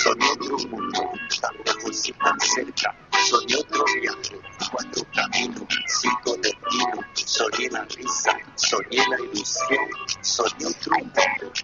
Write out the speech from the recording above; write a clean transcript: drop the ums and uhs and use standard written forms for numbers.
Soñé otro mundo, tan lejos y tan cerca. Soñé otro viaje, 4 caminos, 5 destinos. Soñé la risa, soñé la ilusión. Soñé otro mundo,